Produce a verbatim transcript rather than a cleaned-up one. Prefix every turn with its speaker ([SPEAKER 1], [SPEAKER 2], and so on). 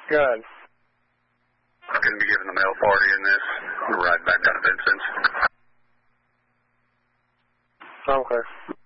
[SPEAKER 1] Good.
[SPEAKER 2] I'm going to be giving the mail party in this. I'm going to ride back out of Vincent's.
[SPEAKER 1] Okay.